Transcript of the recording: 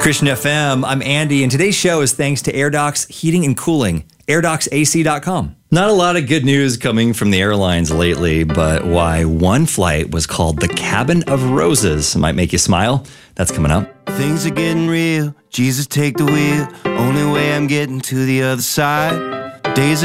Christian FM, I'm Andy, and today's show is thanks to AirDocs Heating and Cooling, AirDocsAC.com. Not a lot of good news coming from the airlines lately, but why one flight was called the Cabin of Roses might make you smile. That's coming up. Things are getting real. Jesus, take the wheel. Only way I'm getting to the other side. Days are